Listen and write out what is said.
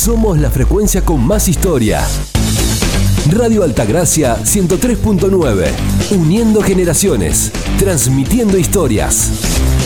Somos la frecuencia con más historia. Radio Altagracia 103.9. Uniendo generaciones. Transmitiendo historias.